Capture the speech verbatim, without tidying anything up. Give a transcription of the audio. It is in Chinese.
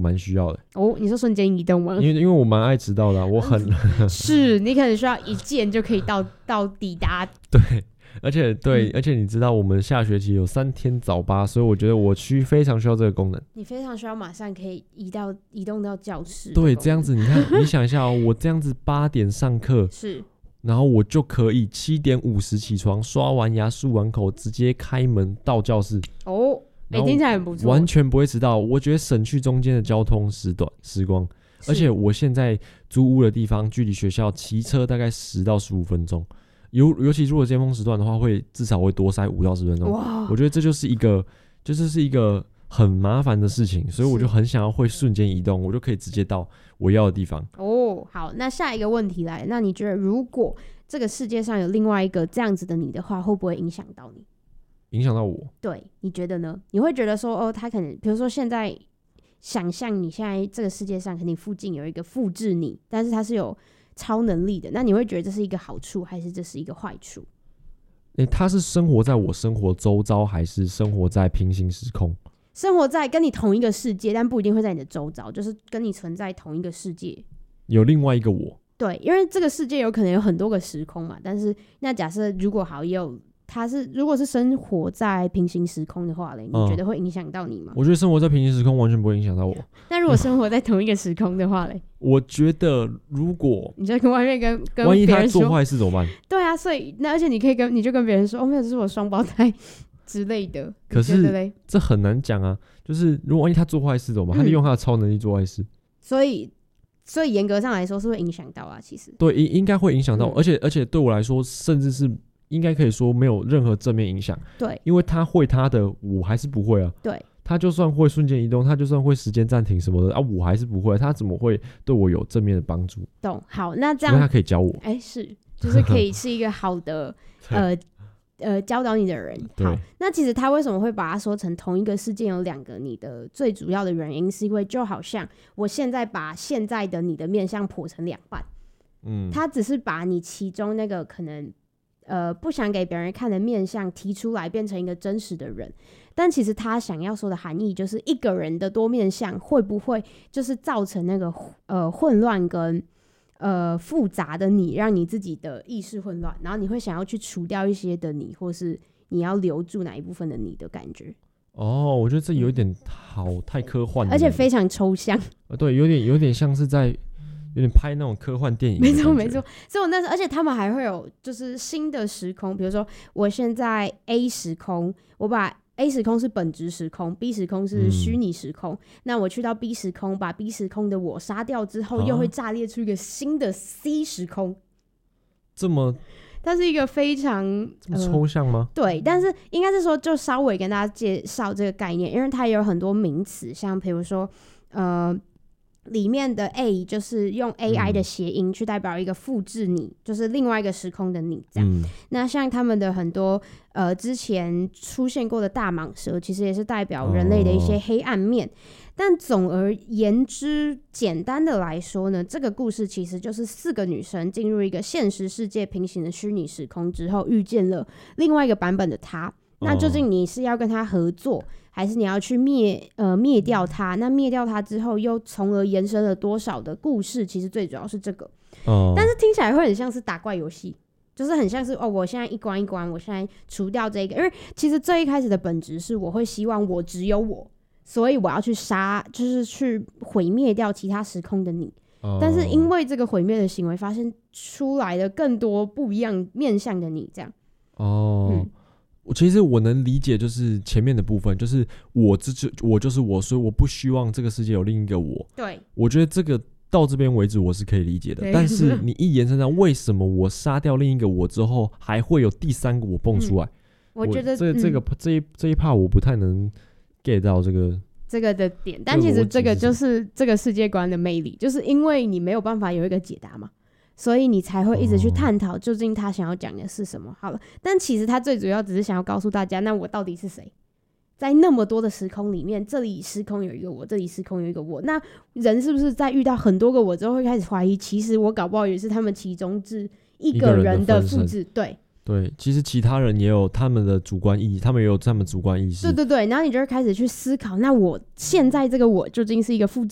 蛮需要的。 哦，你说瞬间移动吗？ 因为因为我蛮爱迟到的、啊，我很是你可能需要一键就可以到到抵达。 对，而且对、嗯，而且你知道我们下学期有三天早八，所以我觉得我需非常需要这个功能。 你非常需要马上可以移到移动到教室。 对，这样子你看，你想一下哦，我这样子八点上课是。 然后我就可以七点五十起床，刷完牙漱完口，直接开门到教室。 哦，哎、欸，听起来很不错， 完全不会迟到。我觉得省去中间的交通时段时光，而且我现在租屋的地方距离学校骑车大概十到十五分钟，尤尤其如果尖峰时段的话，会至少会多塞五到十分钟。哇，我觉得这就是一个，就是是一个很麻烦的事情，所以我就很想要会瞬间移动，我就可以直接到我要的地方。 哦，好，那下一个问题来，那你觉得如果这个世界上有另外一个这样子的你的话，会不会影响到你？ 影响到我？ 对，你觉得呢？你会觉得说，哦，他可能，比如说现在想象你现在这个世界上肯定附近有一个复制你，但是他是有超能力的，那你会觉得这是一个好处，还是这是一个坏处？ 欸，他是生活在我生活周遭，还是生活在平行时空？ 生活在跟你同一个世界，但不一定会在你的周遭，就是跟你存在同一个世界，有另外一个我。 对，因为这个世界有可能有很多个时空嘛，但是那假设如果好也有他是如果是生活在平行时空的话嘞，你觉得会影响到你吗？ 我觉得生活在平行时空完全不会影响到我。 那如果生活在同一个时空的话嘞？ 我觉得如果你就跟外面跟跟万一他做坏事怎么办？ 对啊，所以那而且你可以跟你就跟别人说，哦，没有，这是我双胞胎之类的。 可是这很难讲啊，就是如果万一他做坏事怎么办？嗯、他利用他的超能力做坏事， 所以所以严格上来说是会影响到啊，其实对，应该会影响到、嗯，而且而且对我来说，甚至是应该可以说没有任何正面影响。 对， 因为他会他的，我还是不会啊。 对， 他就算会瞬间移动，他就算会时间暂停什么的啊，我还是不会，他怎么会对我有正面的帮助？ 懂，好，那这样， 因为他可以教我， 哎、欸，是，就是可以是一个好的呃。呃，教导你的人。好，那其实他为什么会把它说成同一个世界有两个你的最主要的原因，是因为就好像我现在把现在的你的面向剖成两半，嗯，他只是把你其中那个可能呃不想给别人看的面向提出来，变成一个真实的人。但其实他想要说的含义就是一个人的多面向会不会就是造成那个呃混乱跟呃复杂的你，让你自己的意识混乱，然后你会想要去除掉一些的你，或是你要留住哪一部分的你的感觉。 哦，我觉得这有点好太科幻了， 而且非常抽象。 呃，对，有点有点像是在有点拍那种科幻电影。 没错没错，所以我那时候，而且他们还会有就是新的时空，比如说我现在 A 时空，我把A 时空是本质时空 ，B 时空是虚拟时空、嗯。那我去到 B 时空，把 B 时空的我杀掉之后，啊、又会炸裂出一个新的 C 时空。 这么， 它是一个非常这么抽象吗、 呃？对，但是应该是说，就稍微跟大家介绍这个概念，因为它也有很多名词，像比如说，呃。里面的 A 就是用 A I 的谐音去代表一个复制你、嗯、就是另外一个时空的你这样、嗯、那像他们的很多呃之前出现过的大蟒蛇其实也是代表人类的一些黑暗面、哦、但总而言之简单的来说呢，这个故事其实就是四个女生进入一个现实世界平行的虚拟时空之后遇见了另外一个版本的她，那究竟你是要跟他合作、哦、还是你要去灭呃灭掉他？那灭掉他之后又从而延伸了多少的故事，其实最主要是这个、哦、但是听起来会很像是打怪游戏，就是很像是哦，我现在一关一关，我现在除掉这个，因为其实最一开始的本质是我会希望我只有我，所以我要去杀，就是去毁灭掉其他时空的你、哦、但是因为这个毁灭的行为发现出来了更多不一样面向的你这样哦、嗯，其实我能理解，就是前面的部分，就是我这就我就是我，所以我不希望这个世界有另一个我。对，我觉得这个到这边为止我是可以理解的。但是你一延伸到为什么我杀掉另一个我之后，还会有第三个我蹦出来？嗯、我觉得这这个、嗯、这一这一 part 我不太能 get 到这个这个的点，但其实这个就是这个世界观的魅力，就是因为你没有办法有一个解答嘛。所以你才会一直去探讨究竟他想要讲的是什么。好了，但其实他最主要只是想要告诉大家，那我到底是谁？在那么多的时空里面，这里时空有一个我，这里时空有一个我，那人是不是在遇到很多个我之后会开始怀疑，其实我搞不好也是他们其中之一个人的复制？对对，其实其他人也有他们的主观意识，他们也有他们主观意识。 对对对，然后你就会开始去思考，那我现在这个我究竟是一个复